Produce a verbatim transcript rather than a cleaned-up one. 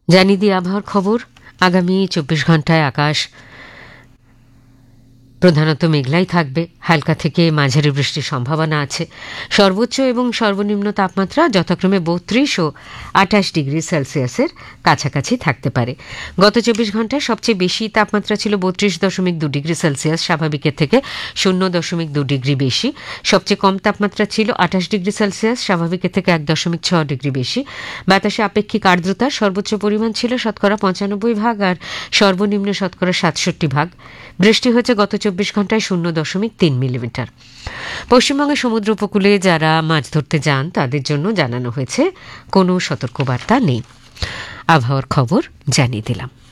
জানিয়ে দিই আবহাওয়ার খবর। আগামী চব্বিশ ঘন্টায় আকাশ প্রধানত মেঘলাই থাকবে, হালকা থেকে মাঝারি বৃষ্টির সম্ভাবনা আছে। সর্বোচ্চ এবং সর্বনিম্ন তাপমাত্রা যথাক্রমে বত্রিশ ও আঠাশ ডিগ্রি সেলসিয়াসের কাছাকাছি থাকতে পারে। গত চব্বিশ ঘন্টায় সবচেয়ে বেশি তাপমাত্রা ছিল বত্রিশ দশমিক দু ডিগ্রি সেলসিয়াস, স্বাভাবিকের থেকে শূন্য দশমিক দু ডিগ্রি বেশি। সবচেয়ে কম তাপমাত্রা ছিল আঠাশ ডিগ্রি সেলসিয়াস, স্বাভাবিকের থেকে এক দশমিক ছ ডিগ্রি বেশি। বাতাসে আপেক্ষিক আর্দ্রতার সর্বোচ্চ পরিমাণ ছিল শতকরা পঁচানব্বই ভাগ আর সর্বনিম্ন শতকরা সাতষট্টি ভাগ। বৃষ্টি হয়েছে গত চব্বিশ ঘন্টায় শূন্য দশমিক তিন মিলিমিটার। পশ্চিমবঙ্গের সমুদ্র উপকূলে যারা মাছ ধরতে যান তাদের জন্য জানানো হয়েছে কোনো সতর্কবার্তা নেই। আবহাওয়ার খবর জানিয়ে দিলাম।